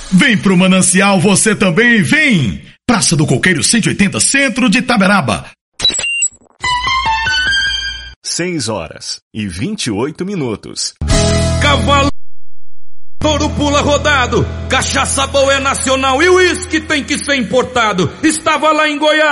Vem pro Manancial você também, vem! Praça do Coqueiro 180, centro de Itaberaba. 6h28. Cavalo, touro pula rodado, cachaça boa é nacional e o uísque tem que ser importado. Estava lá em Goiás.